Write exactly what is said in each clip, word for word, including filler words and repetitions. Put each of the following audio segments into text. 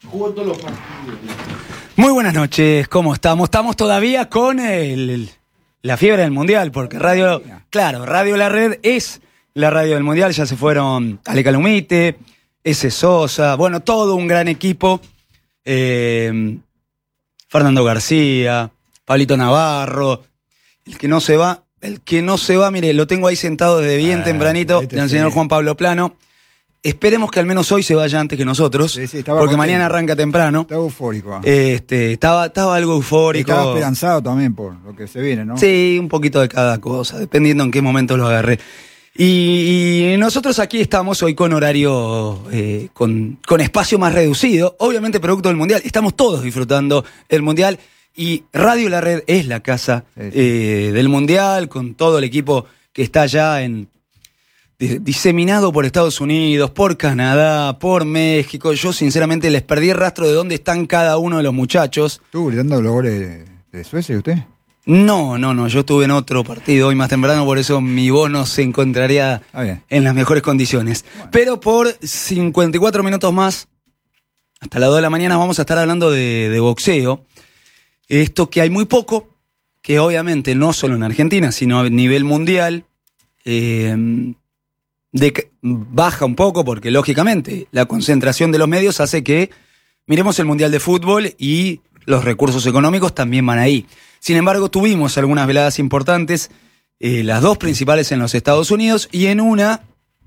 Jugó todos los partidos. Muy buenas noches, ¿cómo estamos? Estamos todavía con el, el, la fiebre del Mundial, porque Radio, claro, Radio La Red es la radio del Mundial. Ya se fueron Ale Calumite, ese Sosa, bueno, todo un gran equipo. Eh, Fernando García, Pablito Navarro. El que no se va, el que no se va, mire, lo tengo ahí sentado desde bien ah, tempranito, el señor sí. Juan Pablo Plano. Esperemos que al menos hoy se vaya antes que nosotros, sí, sí, porque contento. Mañana arranca temprano. Estaba eufórico. Este, estaba, estaba algo eufórico. Estaba esperanzado también por lo que se viene, ¿no? Sí, un poquito de cada cosa, dependiendo en qué momento lo agarré. Y, y nosotros aquí estamos hoy con horario, eh, con, con espacio más reducido, obviamente producto del Mundial. Estamos todos disfrutando el Mundial y Radio La Red es la casa sí, sí. Eh, del Mundial, con todo el equipo que está allá en... diseminado por Estados Unidos, por Canadá, por México. Yo sinceramente les perdí el rastro de dónde están cada uno de los muchachos. ¿Estuvo gritando los goles de Suecia usted? No, no, no, yo estuve en otro partido hoy más temprano, por eso mi voz no se encontraría ah, en las mejores condiciones. Bueno. Pero por cincuenta y cuatro minutos más, hasta las dos de la mañana, vamos a estar hablando de, de boxeo. Esto que hay muy poco, que obviamente no solo en Argentina, sino a nivel mundial, eh, De, baja un poco porque lógicamente la concentración de los medios hace que miremos el Mundial de Fútbol y los recursos económicos también van ahí. Sin embargo, tuvimos algunas veladas importantes, eh, las dos principales en los Estados Unidos, y en una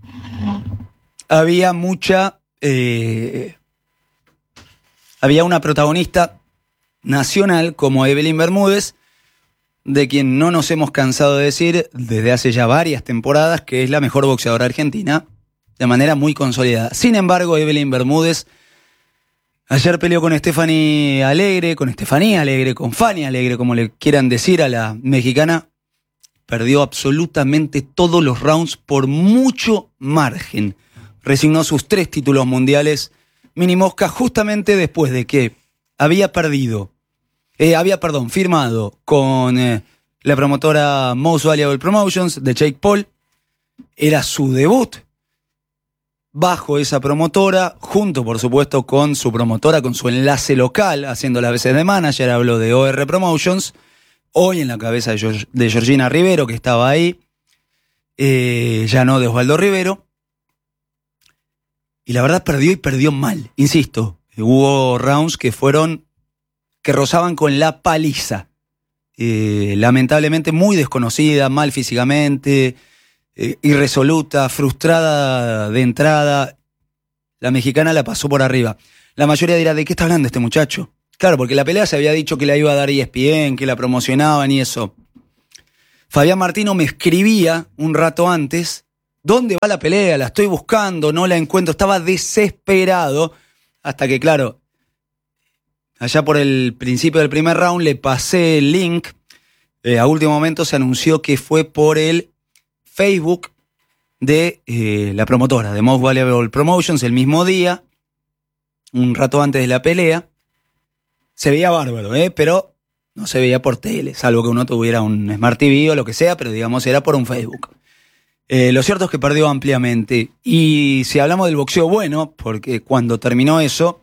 había mucha eh, había una protagonista nacional como Evelyn Bermúdez, de quien no nos hemos cansado de decir desde hace ya varias temporadas que es la mejor boxeadora argentina, de manera muy consolidada. Sin embargo, Evelyn Bermúdez ayer peleó con Stephanie Alegre, con Estefanía Alegre, con Fanny Alegre, como le quieran decir a la mexicana. Perdió absolutamente todos los rounds por mucho margen. Resignó sus tres títulos mundiales mini mosca justamente después de que había perdido Eh, había, perdón, firmado con eh, la promotora Most Valuable Promotions de Jake Paul. Era su debut bajo esa promotora, junto por supuesto con su promotora, con su enlace local, haciendo las veces de manager. Habló de O R Promotions, hoy en la cabeza de, Georg- de Georgina Rivero, que estaba ahí, eh, ya no de Osvaldo Rivero. Y la verdad perdió y perdió mal, insisto. Hubo rounds que fueron... que rozaban con la paliza. Eh, lamentablemente muy desconocida, mal físicamente, eh, irresoluta, frustrada de entrada. La mexicana la pasó por arriba. La mayoría dirá, ¿de qué está hablando este muchacho? Claro, porque la pelea se había dicho que la iba a dar E S P N, que la promocionaban y eso. Fabián Martino me escribía un rato antes, ¿dónde va la pelea? La estoy buscando, no la encuentro. Estaba desesperado, hasta que, claro... allá por el principio del primer round le pasé el link. Eh, a último momento se anunció que fue por el Facebook de eh, la promotora, de Most Valuable Promotions, el mismo día, un rato antes de la pelea. Se veía bárbaro, ¿eh? Pero no se veía por tele, salvo que uno tuviera un Smart T V o lo que sea, pero digamos era por un Facebook. Eh, lo cierto es que perdió ampliamente. Y si hablamos del boxeo, bueno, porque cuando terminó eso...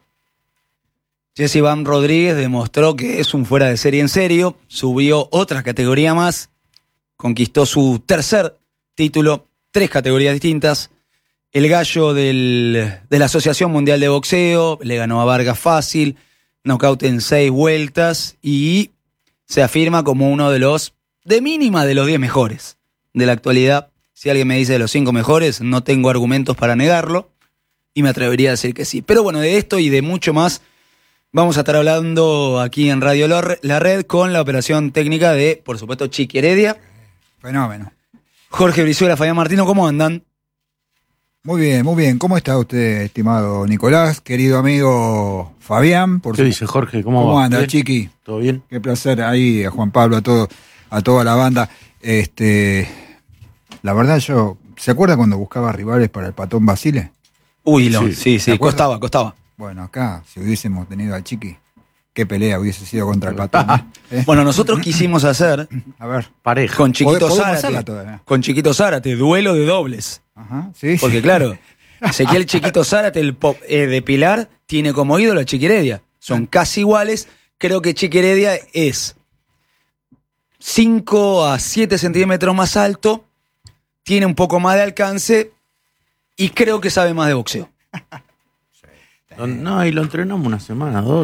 Jesse Van Rodríguez demostró que es un fuera de serie en serio, subió otra categoría más, conquistó su tercer título, tres categorías distintas. El gallo del, de la Asociación Mundial de Boxeo le ganó a Vargas fácil, nocaut en seis vueltas y se afirma como uno de los, de mínima, de los diez mejores de la actualidad. Si alguien me dice de los cinco mejores, no tengo argumentos para negarlo y me atrevería a decir que sí. Pero bueno, de esto y de mucho más vamos a estar hablando aquí en Radio La Red con la operación técnica de, por supuesto, Chiqui Heredia. Fenómeno. Jorge Brizuela, Fabián Martino, ¿cómo andan? Muy bien, muy bien. ¿Cómo está usted, estimado Nicolás? Querido amigo Fabián. Por ¿Qué su... dice Jorge? ¿Cómo, ¿Cómo va? anda, ¿Bien? Chiqui? ¿Todo bien? Qué placer ahí, a Juan Pablo, a todo, a toda la banda. Este, la verdad yo, ¿se acuerda cuando buscaba rivales para el Patón Basile? Uy, no, sí, sí, sí costaba, costaba, costaba. Bueno, acá, si hubiésemos tenido al Chiqui, qué pelea hubiese sido contra el Patón. ¿eh? Bueno, nosotros quisimos hacer a ver, pareja con Chiquito ¿Podemos Zárate, hacerla todavía? con Chiquito Zárate, duelo de dobles. Ajá, sí, Porque sí. claro, Ezequiel Chiquito Zárate, el pop eh, de Pilar, tiene como ídolo a Chiqui Heredia. Son casi iguales. Creo que Chiqui Heredia es cinco a siete centímetros más alto, tiene un poco más de alcance y creo que sabe más de boxeo. No, y lo entrenamos una semana, dos.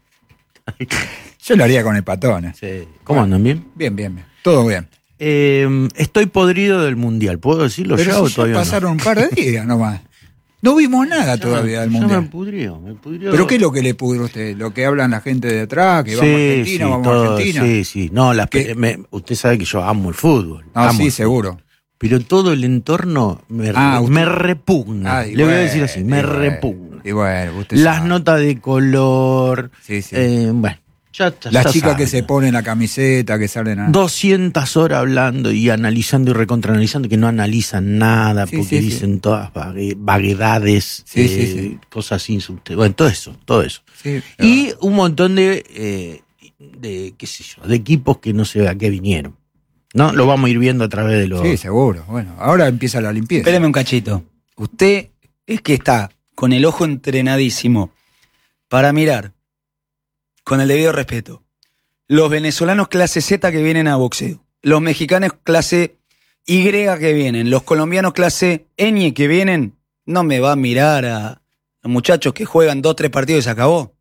Yo lo haría con el Patón. ¿eh? Sí. ¿Cómo andan? ¿Bien? Bien, bien, bien. Todo bien. Eh, estoy podrido del Mundial, ¿puedo decirlo Pero ya si o ya todavía pasaron no? un par de días nomás. No vimos nada Ya todavía me- del ya Mundial. me pudrió, me pudrió. ¿Pero qué es lo que le pudre a usted? ¿Lo que hablan la gente de atrás? ¿Que Sí, vamos a Argentina, sí, vamos todo, a Argentina? Sí, sí. No, las ¿Qué? pe- me- usted sabe que yo amo el fútbol. Ah, amo sí, el fútbol. seguro. Pero todo el entorno me, Ah, re- usted- me repugna. Ay, Le voy a bueno, decir así, y me bueno, repugna. Y bueno, usted Las sabe. notas de color. Sí, sí. eh, bueno, ya está. Las ya chicas sabe. que se ponen la camiseta, que salen a... doscientas horas hablando y analizando y recontraanalizando que no analizan nada Sí, porque sí, sí. dicen todas vague- vaguedades, Sí, eh, sí, sí. cosas insultas. Bueno, todo eso, todo eso. Sí, Y un montón de, eh, de, qué sé yo, de equipos que no sé a qué vinieron. ¿No? Lo vamos a ir viendo a través de los... sí, seguro. Bueno, ahora empieza la limpieza. Espéreme un cachito. Usted es que está con el ojo entrenadísimo para mirar, con el debido respeto, los venezolanos clase Z que vienen a boxeo, los mexicanos clase Y que vienen, los colombianos clase Ñ que vienen, no me va a mirar a los muchachos que juegan dos, tres partidos y se acabó.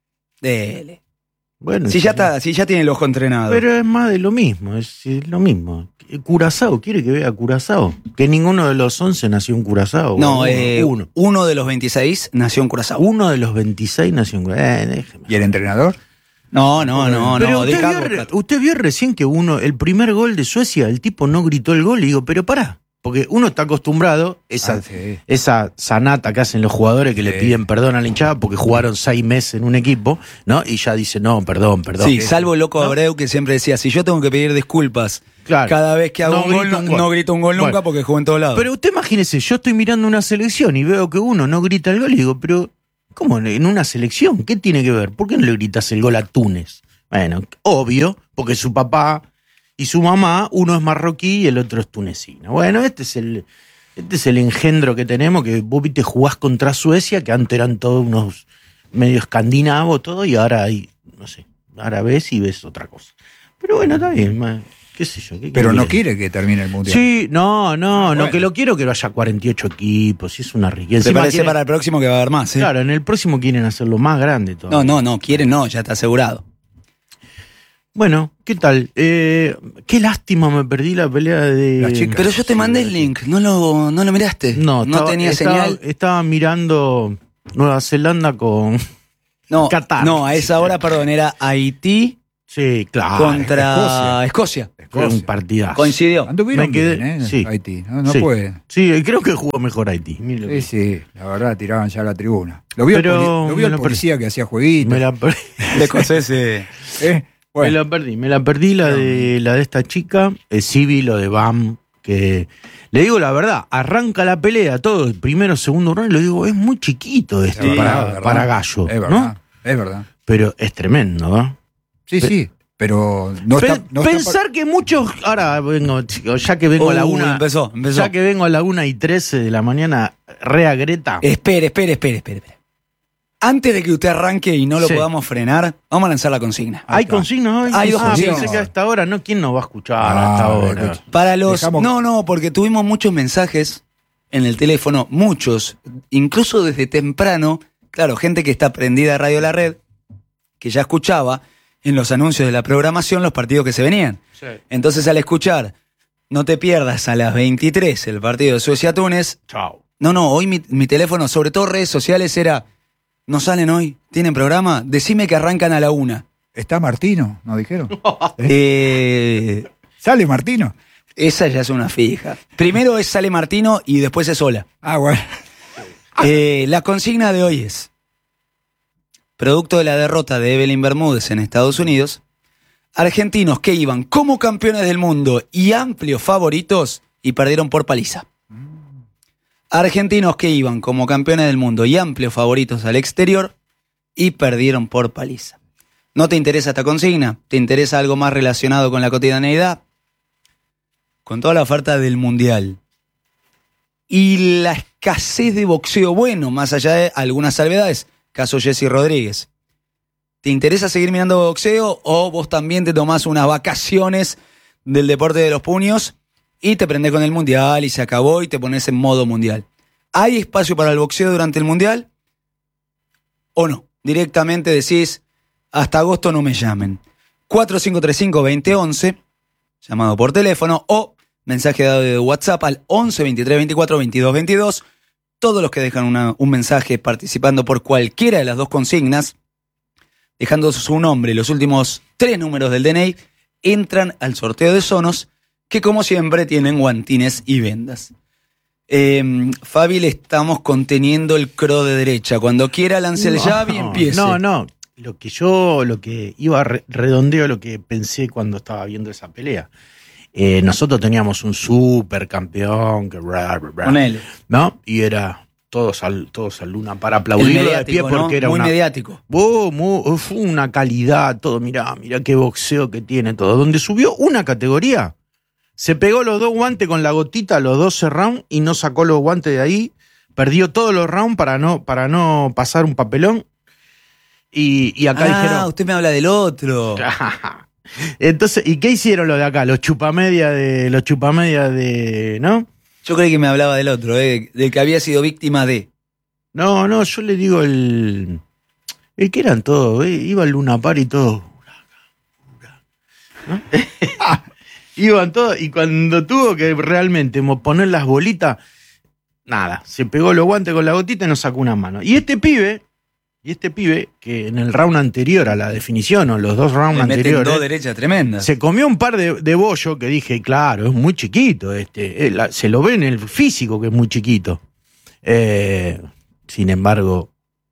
Dele. Bueno, Si sí. ya está, si ya tiene el ojo entrenado. Pero es más de lo mismo, es, es lo mismo. Curazao, ¿quiere que vea Curazao? Que ninguno de los once nació en Curazao. no, uno, eh, uno. uno de los veintiséis nació en Curazao. Uno de los veintiséis nació en Curazao. Eh, déjeme. ¿Y el entrenador? No, no, no, Pero no. usted, de vio, Carlos re- Plata. usted vio recién que uno, el primer gol de Suecia, el tipo no gritó el gol y digo, pero pará, porque uno está acostumbrado, esa, Ah, sí. esa sanata que hacen los jugadores que le Sí. piden perdón a la hinchada porque jugaron seis meses en un equipo, ¿no? Y ya dice, no, perdón, perdón. Sí, salvo el loco ¿No? Abreu que siempre decía, si yo tengo que pedir disculpas Claro. cada vez que hago No un, gol, grito no, un gol. no grito un gol nunca Bueno. porque juego en todos lados. Pero usted imagínese, yo estoy mirando una selección y veo que uno no grita el gol y digo, pero ¿cómo en una selección? ¿Qué tiene que ver? ¿Por qué no le gritas el gol a Túnez? Bueno, obvio, porque su papá y su mamá, uno es marroquí y el otro es tunecino. Bueno, este es el, este es el engendro que tenemos, que vos viste jugás contra Suecia, que antes eran todos unos medio escandinavos, todo, y ahora hay, no sé, ahora ves y ves otra cosa. Pero bueno, está bien, ma, qué sé yo. ¿qué- Pero qué no quiere? quiere que termine el Mundial. Sí, no, no, Ah, no, bueno. que lo quiero que vaya cuarenta y ocho equipos, y es una riqueza. ¿Te Encima parece quieren- para el próximo que va a haber más? ¿eh? Claro, en el próximo quieren hacerlo más grande todavía. No, no, no, quieren no, ya está asegurado. Bueno, ¿qué tal? Eh, qué lástima me perdí la pelea de... Las chicas. Pero yo te mandé el link, ¿no lo, no lo miraste? No, no estaba- tenía estaba- señal. Estaba mirando Nueva Zelanda con... No, Qatar. no, a esa hora, perdón, era Haití Sí, claro. contra Escocia. Fue un partidazo. Coincidió. Anduvieron Me quedé- bien, ¿eh? sí. Haití. No, no Sí. puede. Sí, creo que jugó mejor Haití. Mire lo Sí, que- sí, la verdad, tiraban ya a la tribuna. Lo vio, Pero el, poli- lo vio me el la policía que hacía jueguitos. Me la perdí. De escoceses. ¿Eh? Bueno, Me la perdí, me la perdí la de la de esta chica, el Civi, lo de Bam, que le digo la verdad, arranca la pelea, todo, el primero, segundo round, y lo digo, es muy chiquito esto es para, verdad, para gallo, es verdad, ¿no? es verdad. Pero es tremendo, ¿no? Sí, Pe- sí, pero no Pe- está... no está pensar que muchos, ahora vengo, chicos, ya que vengo a la Uh, una, empezó, empezó. ya que vengo a la una y trece de la mañana, rea Greta. Espere, espere, espere, espere. espere. Antes de que usted arranque y no lo Sí. podamos frenar, vamos a lanzar la consigna. Ahí ¿Hay está. consignas hoy? Hay dos ah, consignas. pensé que a esta hora, ¿no? ¿Quién nos va a escuchar Ah, a esta hora? escucha. Para los... Dejamos- No, no, porque tuvimos muchos mensajes en el teléfono, muchos, incluso desde temprano, claro, gente que está prendida a Radio La Red, que ya escuchaba en los anuncios de la programación los partidos que se venían. Sí. Entonces al escuchar, no te pierdas a las veintitrés el partido de Suecia-Túnez, Chao. no, no, hoy mi, mi teléfono, sobre todo redes sociales, era, ¿no salen hoy? ¿Tienen programa? Decime que arrancan a la una. ¿Está Martino? ¿Nos dijeron? Eh, ¿Sale Martino? esa ya es una fija. Primero es Sale Martino y después es Sola. Ah, bueno. Eh, la consigna de hoy es, producto de la derrota de Evelyn Bermúdez en Estados Unidos, argentinos que iban como campeones del mundo y amplios favoritos y perdieron por paliza. Argentinos que iban como campeones del mundo y amplios favoritos al exterior y perdieron por paliza. ¿No te interesa esta consigna? ¿Te interesa algo más relacionado con la cotidianeidad? Con toda la oferta del Mundial y la escasez de boxeo bueno, más allá de algunas salvedades, caso Jesse Rodríguez. ¿Te interesa seguir mirando boxeo o vos también te tomás unas vacaciones del deporte de los puños y te prendés con el mundial y se acabó y te pones en modo mundial? ¿Hay espacio para el boxeo durante el mundial o no? Directamente decís, hasta agosto no me llamen. cuatro cinco tres cinco, dos cero uno uno, llamado por teléfono, o mensaje de WhatsApp al once, veintitrés, veinticuatro, veintidós, veintidós. Todos los que dejan una, un mensaje participando por cualquiera de las dos consignas, dejando su nombre y los últimos tres números del D N I, entran al sorteo de Sonos, que como siempre tienen guantines y vendas. Eh, Fabi, le estamos conteniendo el cross de derecha. Cuando quiera lance el No, jab y empiece. No, no. Lo que yo, lo que iba re- redondeo lo que pensé cuando estaba viendo esa pelea. Eh, nosotros teníamos un super campeón que bra, bra, bra, Con él. ¿no? Y era todos al, todos al luna para El aplaudirlo de pie mediático, porque ¿no? era Muy una, mediático. Oh, mu- fue una calidad, todo, mirá, mirá qué boxeo que tiene todo. Donde subió una categoría, se pegó los dos guantes con la gotita, los doce rounds, y no sacó los guantes de ahí, perdió todos los rounds para no, para no pasar un papelón. Y, y acá ah, dijeron... usted me habla del otro. Entonces, ¿y qué hicieron los de acá? Los chupamedia de, los chupamedia de, ¿no? Yo creí que me hablaba del otro, eh, del que había sido víctima de. No, no, yo le digo el, el que eran todos, eh, iba el Luna Par y todo. ¿No? Iban todos, y cuando tuvo que realmente mo- poner las bolitas, nada, se pegó los guantes con la gotita y nos sacó una mano. Y este pibe, y este pibe, que en el round anterior a la definición, o los dos rounds Le meten anteriores, dos derechas tremendas. se comió un par de, de bollo que dije, claro, es muy chiquito, este, eh, la- se lo ve en el físico que es muy chiquito. Eh, sin embargo,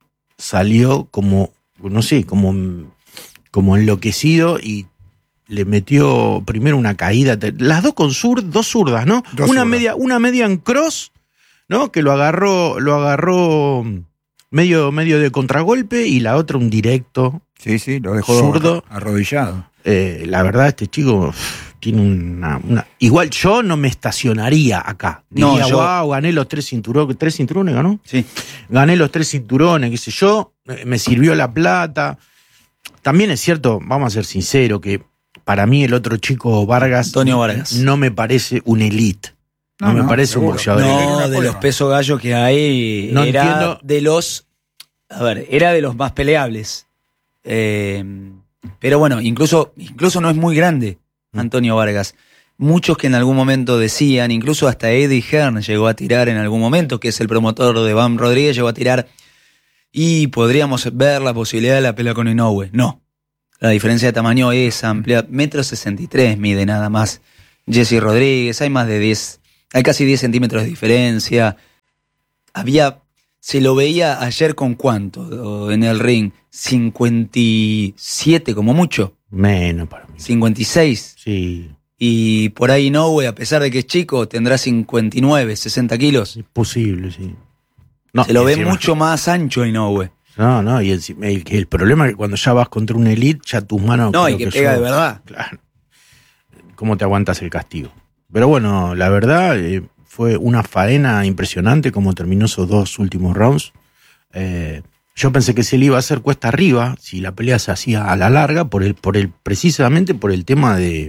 salió como, no sé, como, como enloquecido y le metió primero una caída, te- las dos con sur, dos zurdas, ¿no? Dos una zurdas. media, una media en cross, ¿no? Que lo agarró, lo agarró medio, medio de contragolpe, y la otra un directo. Sí, sí, lo dejó Zurdo. arrodillado. Eh, la verdad, este chico uf, tiene una, una... Igual yo no me estacionaría acá. No, Diría, yo- wow, gané los tres cinturones. ¿Tres cinturones ganó? Sí. Gané los tres cinturones, qué sé yo. eh, Me sirvió la plata. También es cierto, vamos a ser sinceros, que para mí el otro chico Vargas... Antonio Vargas. No me parece un elite. No, No, me no, parece un seguro. boxeador. Pero No, una de prueba. los pesos gallos que hay, No era entiendo. de los... A ver, era de los más peleables. Eh, pero bueno, incluso, incluso no es muy grande Antonio Vargas. Muchos que en algún momento decían, incluso hasta Eddie Hearn llegó a tirar en algún momento, que es el promotor de Bam Rodríguez, llegó a tirar, y podríamos ver la posibilidad de la pelea con Inoue. No, la diferencia de tamaño es amplia. Metro sesenta y tres mide nada más Jesse Rodríguez, hay más de diez, hay casi diez centímetros de diferencia. Había, se lo veía ayer con cuánto en el ring, cincuenta y siete como mucho, Menos para mí. cincuenta y seis. Sí, Y por ahí Inoue, a pesar de que es chico, tendrá cincuenta y nueve, sesenta kilos. es posible, sí. No, Se lo y ve encima- mucho más ancho a Inoue. No, no, y encima- el, el problema es que cuando ya vas contra un elite, ya tus manos... No, creo y que pega yo- de verdad. Claro. ¿Cómo te aguantas el castigo? Pero bueno, la verdad, eh, fue una faena impresionante como terminó esos dos últimos rounds. Eh, yo pensé que se le iba a hacer cuesta arriba si la pelea se hacía a la larga, por el, por el, precisamente por el tema de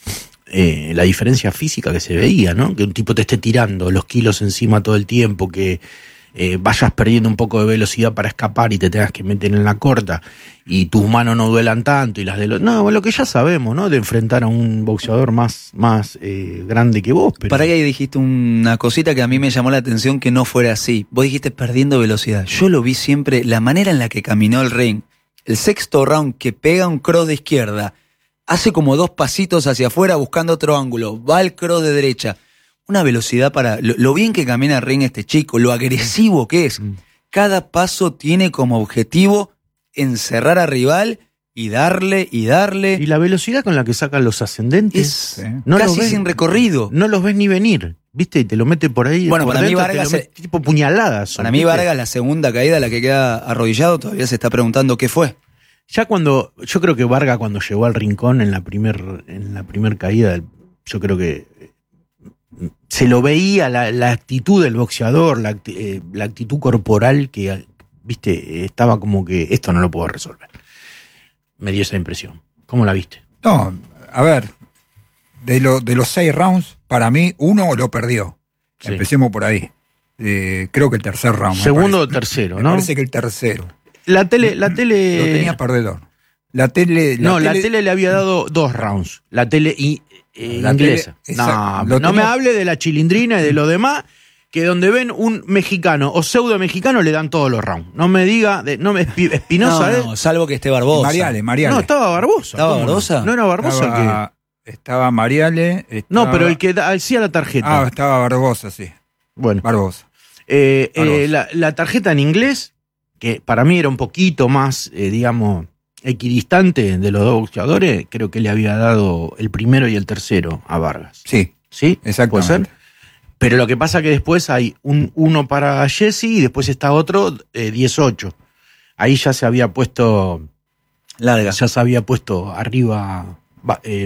eh, la diferencia física que se veía, ¿no? Que un tipo te esté tirando los kilos encima todo el tiempo, que eh, vayas perdiendo un poco de velocidad para escapar y te tengas que meter en la corta, y tus manos no duelan tanto, y las de los... No, lo que ya sabemos, ¿no? De enfrentar a un boxeador más, más eh, grande que vos. Pero... Para ahí dijiste una cosita que a mí me llamó la atención, que no fuera así. Vos dijiste perdiendo velocidad. Yo lo vi siempre, la manera en la que caminó el ring. El sexto round, que pega un cross de izquierda, hace como dos pasitos hacia afuera buscando otro ángulo, va al cross de derecha. Una velocidad para... Lo, lo bien que camina el ring este chico, lo agresivo que es. Cada paso tiene como objetivo encerrar al rival y darle y darle. Y la velocidad con la que sacan los ascendentes, Es Sí. no lo casi ves. sin recorrido. no los ves ni venir, ¿viste? Y te lo mete por ahí. Bueno, por para mí dentro, Vargas te lo mete se- tipo puñaladas. son, Para mí ¿viste? Vargas, la segunda caída, la que queda arrodillado, todavía se está preguntando qué fue. Ya cuando, yo creo que Vargas cuando llegó al rincón en la primer, en la primer caída, yo creo que se lo veía la, la actitud del boxeador, la, eh, la actitud corporal que, viste, estaba como que esto no lo puedo resolver. Me dio esa impresión. ¿Cómo la viste? No, a ver, de, lo, de los seis rounds, para mí, uno lo perdió. Sí. Empecemos por ahí. Eh, creo que el tercer round. Segundo o tercero, me ¿no? Me parece que el tercero. La tele... La tele... Lo tenía perdedor. La tele... La no, tele... la tele le había dado dos rounds. La tele y, eh, la inglesa. Tele, no, no tenía... me hable de la chilindrina y de lo demás, que donde ven un mexicano o pseudo mexicano le dan todos los rounds. No me diga... De, no me Espinosa... No, no, salvo que esté Barbosa. Mariale, Mariale. No, estaba Barbosa. ¿Estaba Barbosa? No, no era Barbosa estaba, que... Estaba Mariale. Estaba... No, pero el que hacía la tarjeta. Ah, estaba Barbosa, sí. Bueno. Barbosa. Eh, eh, la, la tarjeta en inglés, que para mí era un poquito más, eh, digamos, equidistante de los dos boxeadores, creo que le había dado el primero y el tercero a Vargas. Sí. ¿Sí? Exactamente. ¿Puede ser? Pero lo que pasa es que después hay un uno para Jesse y después está otro eh, diez ocho. Ahí ya se había puesto... Larga. Ya se había puesto arriba eh,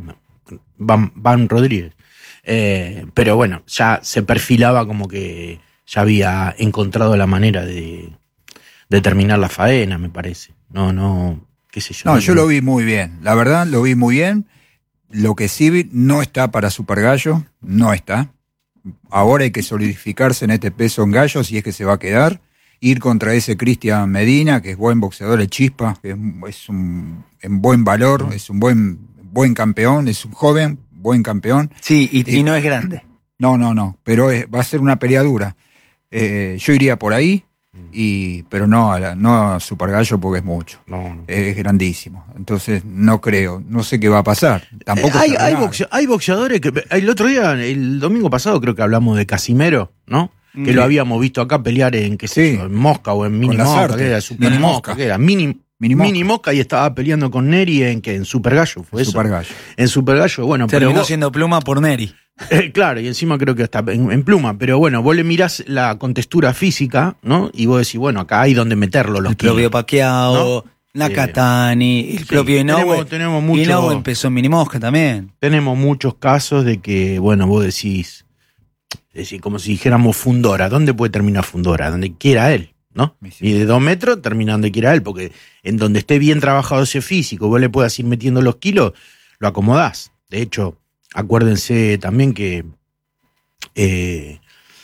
Van, Van Rodríguez. Eh, pero bueno, ya se perfilaba como que ya había encontrado la manera de, de terminar la faena, me parece. No, no, qué sé yo. No, yo lo vi muy bien. La verdad, lo vi muy bien. Lo que sí no está para Super Gallo, no está. Ahora hay que solidificarse en este peso en gallo, si es que se va a quedar. Ir contra ese Cristian Medina, que es buen boxeador, el Chispa, que es, es un en buen valor, es un buen, buen campeón, es un joven, buen campeón. Sí, y, y, y no es grande. No, no, no, pero es, va a ser una pelea dura. Eh, yo iría por ahí, y, pero no a, la, no a Super Gallo porque es mucho. No, no. Es grandísimo. Entonces no creo, no sé qué va a pasar. Tampoco eh, hay, hay, boxe, hay boxeadores que el otro día, el domingo pasado creo que hablamos de Casimero, ¿no? Que sí. Lo habíamos visto acá pelear en qué sé sí. yo, en Mosca o en Mini Mosca, que era Super Mini Mosca, que era Mini, Mini, Mosca. Mini Mosca y estaba peleando con Neri en que en Super Gallo, fue eso. Super Gallo. En Super Gallo, bueno, terminó pero vos, siendo pluma por Neri. Eh, claro, y encima creo que hasta en, en pluma, pero bueno, vos le mirás la contextura física, ¿no? Y vos decís, bueno, acá hay donde meterlo los el propio Pacquiao, ¿no? Nakatani, eh, el sí, propio Inoue. Tenemos, tenemos mucho, Inoue empezó en Mini Mosca también. Tenemos muchos casos de que, bueno, vos decís, decís como si dijéramos Fundora, ¿dónde puede terminar Fundora? Donde quiera él, ¿no? Sí. Y de dos metros termina donde quiera él, porque en donde esté bien trabajado ese físico, vos le puedas ir metiendo los kilos, lo acomodás. De hecho, acuérdense también que, eh,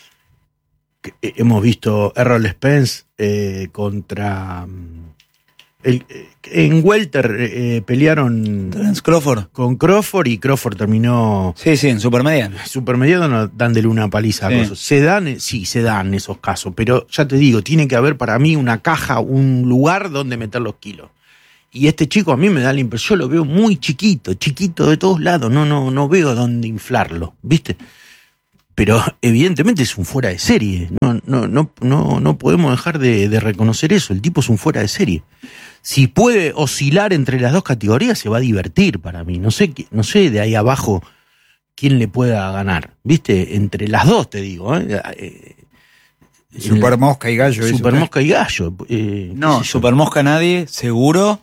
que hemos visto Errol Spence eh, contra... El, en Welter eh, pelearon Terence Crawford con Crawford y Crawford terminó... Sí, sí, en supermediano. Supermediano no, dándole una paliza sí. a cosas. Se dan, sí, se dan esos casos, pero ya te digo, tiene que haber para mí una caja, un lugar donde meter los kilos. Y este chico a mí me da la impresión, yo lo veo muy chiquito, chiquito de todos lados, no, no, no veo dónde inflarlo, ¿viste? Pero evidentemente es un fuera de serie, no, no, no, no, no podemos dejar de, de reconocer eso, el tipo es un fuera de serie. Si puede oscilar entre las dos categorías se va a divertir para mí, no sé, no sé de ahí abajo quién le pueda ganar, ¿viste? Entre las dos te digo, ¿eh? Super Mosca y Gallo. Super Mosca y Gallo. Eh, no, Super Mosca nadie, seguro.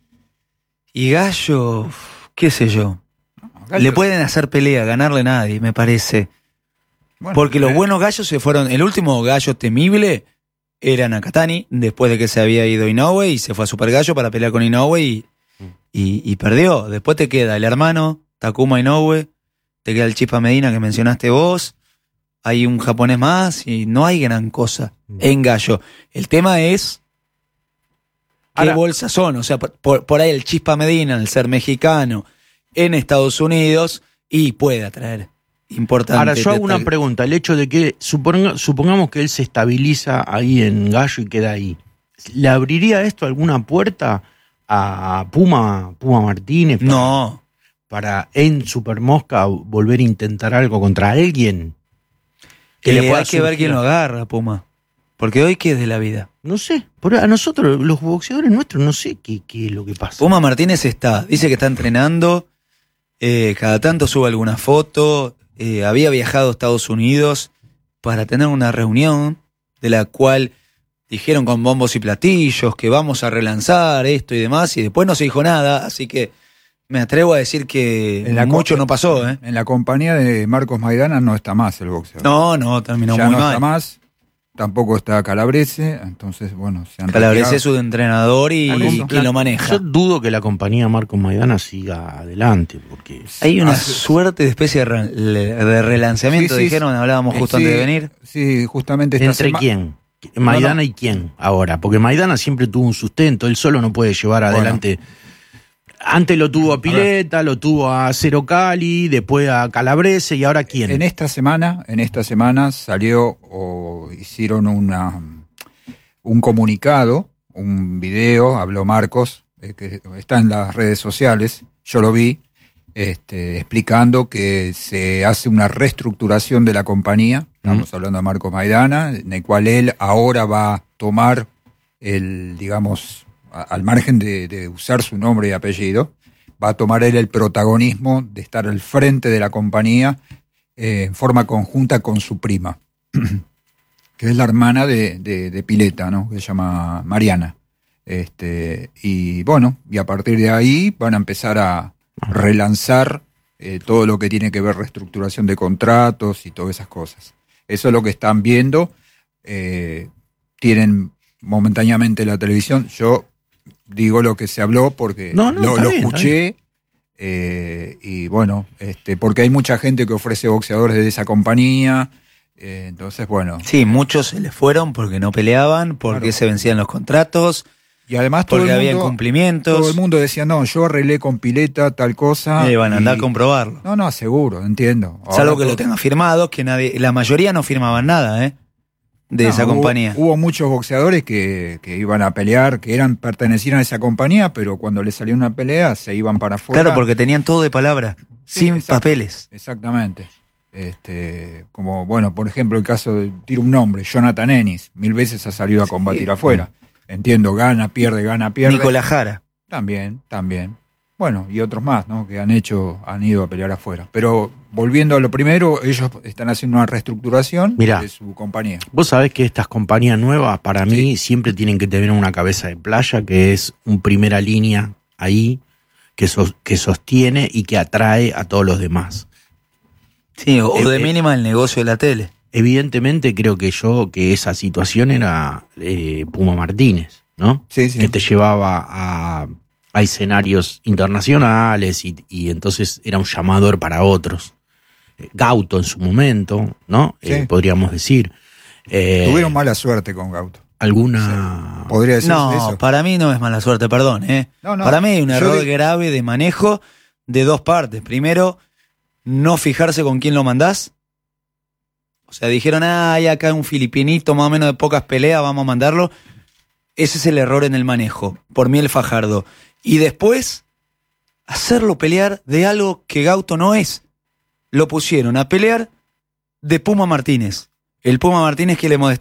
Y Gallo, qué sé yo. Gallo. Le pueden hacer pelea, ganarle a nadie, me parece. Bueno, porque los eh. buenos gallos se fueron. El último gallo temible era Nakatani, después de que se había ido Inoue y se fue a Super Gallo para pelear con Inoue y, y, y perdió. Después te queda el hermano, Takuma Inoue, te queda el Chispa Medina que mencionaste vos. Hay un japonés más y no hay gran cosa en gallo. El tema es qué Ahora, bolsas son. O sea, por, por ahí el Chispa Medina, al ser mexicano, en Estados Unidos, y puede atraer importante. Ahora, yo hago una pregunta. El hecho de que, suponga, supongamos que él se estabiliza ahí en gallo y queda ahí, ¿le abriría esto alguna puerta a Puma, Puma Martínez? Para, no. Para en Super Mosca volver a intentar algo contra alguien. Que eh, le hay que ver quién lo agarra, Puma. Porque hoy, ¿qué es de la vida? No sé. Por a nosotros, los boxeadores nuestros, no sé qué, qué es lo que pasa. Puma Martínez está, dice que está entrenando, eh, cada tanto sube alguna foto, eh, había viajado a Estados Unidos para tener una reunión de la cual dijeron con bombos y platillos que vamos a relanzar esto y demás, y después no se dijo nada, así que Me atrevo a decir que En la mucho co- no pasó, ¿eh? En la compañía de Marcos Maidana no está más el boxeo. No, no, terminó ya muy no mal. está más. Tampoco está Calabrese. Entonces, bueno, se han Calabrese retirado. es su entrenador y, Por eso. y quien lo maneja. Yo dudo que la compañía Marcos Maidana siga adelante, porque Hay una Hace- suerte de especie de, re- de relanzamiento, Sí, sí, dijeron, hablábamos Eh, justo sí, antes de venir. Sí, justamente esta ¿entre sema- quién? Maidana No, no. y quién ahora, porque Maidana siempre tuvo un sustento, él solo no puede llevar Bueno. adelante. Antes lo tuvo a Pileta, lo tuvo a Cero Cali, después a Calabrese y ahora quién. En esta semana, en esta semana salió o hicieron una un comunicado, un video, habló Marcos, eh, que está en las redes sociales, yo lo vi, este, explicando que se hace una reestructuración de la compañía, estamos hablando de Marcos Maidana, en el cual él ahora va a tomar el, digamos, a- al margen de, de usar su nombre y apellido, va a tomar él el protagonismo de estar al frente de la compañía eh, en forma conjunta con su prima, que es la hermana de, de, de Pileta, ¿no? Que se llama Mariana. Este, y bueno, y a partir de ahí van a empezar a relanzar eh, todo lo que tiene que ver reestructuración de contratos y todas esas cosas. Eso es lo que están viendo. Eh, tienen momentáneamente la televisión. Yo digo lo que se habló porque No, no, lo, está lo bien, está escuché. Eh, y bueno, este, porque hay mucha gente que ofrece boxeadores de esa compañía. Eh, entonces, bueno. Sí, muchos se les fueron porque no peleaban, porque Claro. se vencían los contratos, Y además todo porque el había mundo, incumplimientos. todo el mundo decía, no, yo arreglé con Pileta tal cosa. Y van a andar a y- comprobarlo. No, no, seguro, entiendo. Ahora Salvo que todo- lo tengan firmado, que nadie, la mayoría no firmaban nada, ¿eh? De No, esa hubo- compañía. Hubo muchos boxeadores que, que iban a pelear, que eran pertenecían a esa compañía, pero cuando les salió una pelea se iban para afuera. Claro, porque tenían todo de palabra, Sí, sin exacto. papeles. Exactamente. Este, como, bueno, por ejemplo, el caso de, tiro un nombre, Jonathan Ennis, mil veces ha salido a combatir afuera. Entiendo, gana, pierde, gana, pierde. Nicolás Jara. También, también. Bueno, y otros más, ¿no? Que han hecho, han ido a pelear afuera. Pero volviendo a lo primero, ellos están haciendo una reestructuración Mirá. de su compañía. Vos sabés que estas compañías nuevas, para mí, siempre tienen que tener una cabeza de playa, que es un primera línea ahí, que, sos- que sostiene y que atrae a todos los demás. Sí, o, o Eh, de eh. mínima el negocio de la tele. Evidentemente creo que yo, que esa situación era eh, Puma Martínez, ¿no? Sí, sí. Que te llevaba a, a escenarios internacionales y, y entonces era un llamador para otros. Eh, Gauto en su momento, ¿no? Sí. Eh, podríamos decir. Eh, Tuvieron mala suerte con Gauto. alguna... Podría decirse No, eso. para mí no es mala suerte, perdón. ¿eh? No, no, para mí hay un yo error di- grave de manejo de dos partes. Primero, no fijarse con quién lo mandás. O sea, dijeron, ah, hay acá un filipinito más o menos de pocas peleas, vamos a mandarlo. Ese es el error en el manejo, por Miel Fajardo. Y después, hacerlo pelear de algo que Gauto no es. Lo pusieron a pelear de Puma Martínez. El Puma Martínez que le